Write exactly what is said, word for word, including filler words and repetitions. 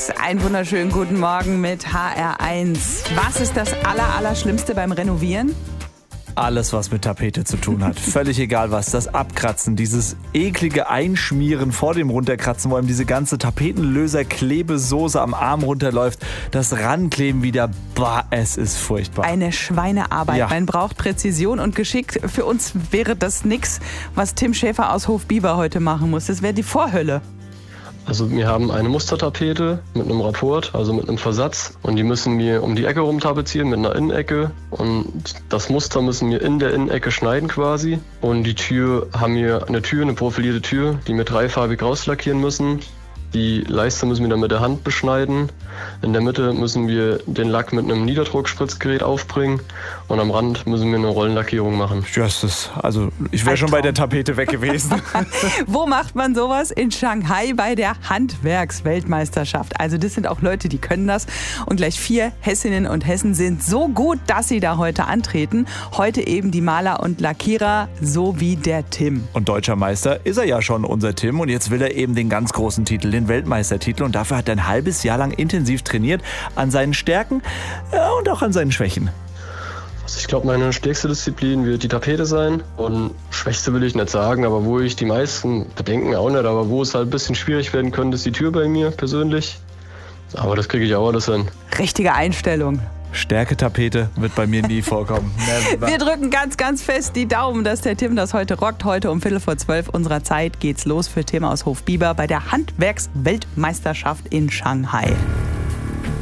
sechs. Einen wunderschönen guten Morgen mit H R eins. Was ist das aller, Allerschlimmste beim Renovieren? Alles, was mit Tapete zu tun hat. Völlig egal was. Das Abkratzen, dieses eklige Einschmieren vor dem Runterkratzen, wo einem diese ganze Tapetenlöser-Klebesoße am Arm runterläuft. Das Rankleben wieder. Bah, es ist furchtbar. Eine Schweinearbeit. Ja. Man braucht Präzision und Geschick. Für uns wäre das nichts, was Tim Schäfer aus Hofbieber heute machen muss. Das wäre die Vorhölle. Also wir haben eine Mustertapete mit einem Rapport, also mit einem Versatz. Und die müssen wir um die Ecke rum tapezieren mit einer Innenecke. Und das Muster müssen wir in der Innenecke schneiden quasi. Und die Tür haben wir eine Tür, eine profilierte Tür, die wir dreifarbig rauslackieren müssen. Die Leiste müssen wir dann mit der Hand beschneiden. In der Mitte müssen wir den Lack mit einem Niederdruckspritzgerät aufbringen. Und am Rand müssen wir eine Rollenlackierung machen. Justus, also ich wäre schon bei der Tapete weg gewesen. Wo macht man sowas? In Shanghai bei der Handwerksweltmeisterschaft. Also das sind auch Leute, die können das. Und gleich vier Hessinnen und Hessen sind so gut, dass sie da heute antreten. Heute eben die Maler und Lackierer, so wie der Tim. Und deutscher Meister ist er ja schon, unser Tim. Und jetzt will er eben den ganz großen Titel, den Weltmeistertitel. Und dafür hat er ein halbes Jahr lang intensiv trainiert an seinen Stärken ja, und auch an seinen Schwächen. Also ich glaube, meine stärkste Disziplin wird die Tapete sein. Und schwächste will ich nicht sagen, aber wo ich die meisten bedenken auch nicht, aber wo es halt ein bisschen schwierig werden könnte, ist die Tür bei mir persönlich. Aber das kriege ich auch alles hin. Richtige Einstellung. Stärke-Tapete wird bei mir nie vorkommen. Wir drücken ganz, ganz fest die Daumen, dass der Tim das heute rockt. Heute um Viertel vor zwölf unserer Zeit geht's los für Tim aus Hofbieber bei der Handwerksweltmeisterschaft in Shanghai.